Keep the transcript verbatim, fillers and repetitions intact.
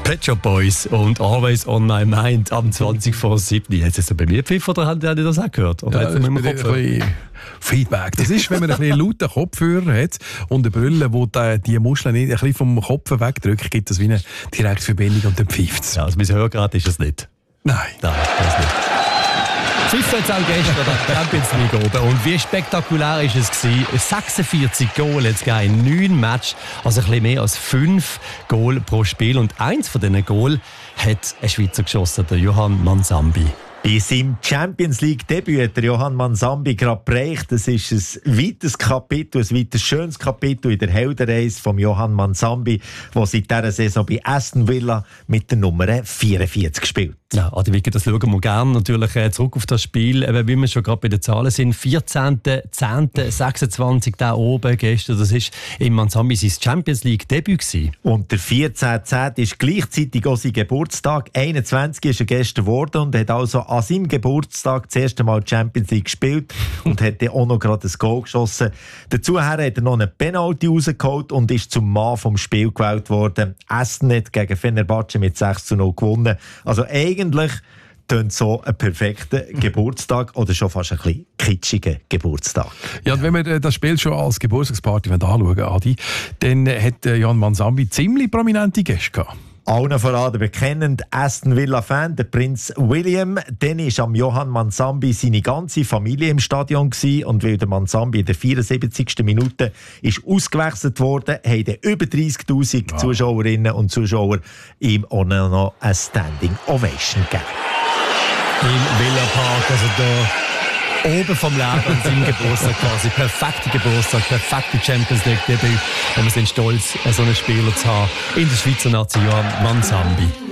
Pet Shop Boys und Always on My Mind am zwanzig vor sieben. Hat es so bei mir gepfiffen oder habt ihr das auch gehört? Oder ja, das ist ein Feedback. Das ist, wenn man ein bisschen lauten Kopfhörer hat und eine Brille, die die, die Muscheln nicht ein bisschen vom Kopf wegdrückt, gibt es wie eine Direktverbindung und dann pfeift es. Ja, also mein Hörgerät ist es nicht. Nein. Nein, das nicht. Pfiff jetzt auch gestern der Champions League oben. Und wie spektakulär ist es gewesen? sechsundvierzig Goal jetzt in neun Matches, also ein bisschen mehr als fünf Goal pro Spiel. Und eins von diesen Goal hat ein Schweizer geschossen, der Johann Mansambi. Bei seinem Champions League-Debüt hat der Johann Mansambi gerade bereicht. Das ist ein weiteres Kapitel, ein weiteres schönes Kapitel in der Heldenreise von Johann Mansambi, der seit dieser Saison bei Aston Villa mit der Nummer vierundvierzig spielt. Ja, Adi Wicker, das schauen wir gerne natürlich äh, zurück auf das Spiel, eben, wie wir schon gerade bei den Zahlen sind. vierzehnten zehnten sechsundzwanzig da oben gestern, das war im Mansambi sein Champions League-Debüt gewesen. Und der vierzehnten zehnten ist gleichzeitig auch sein Geburtstag. einundzwanzig ist er gestern geworden und hat also an seinem Geburtstag das erste Mal Champions League gespielt und hat dann auch noch gerade ein Goal geschossen. Dazu hat er noch eine Penalty rausgeholt und ist zum Mann vom Spiel gewählt worden. Aston hat gegen Fenerbahce mit sechs zu null gewonnen. Also eigentlich tönt so ein perfekter Geburtstag oder schon fast ein bisschen kitschiger Geburtstag. Ja, und wenn wir das Spiel schon als Geburtstagsparty anschauen, Adi, dann hat Johann Mansambi ziemlich prominente Gäste gehabt. Allen voran der bekennende Aston Villa-Fan, der Prinz William. Dann war am Johann Mansambi seine ganze Familie im Stadion gewesen. Und weil der Mansambi in der vierundsiebzigsten Minute ist ausgewechselt wurde, haben dann über dreissigtausend wow. Zuschauerinnen und Zuschauer ihm auch noch eine Standing Ovation gegeben. Im Villa Park, also da oben vom Leben an seinem Geburtstag quasi. Perfekter Geburtstag, perfekte Champions League Debüt. Und wir sind stolz, so einen Spieler zu haben in der Schweizer Nation, Johann Mansambi.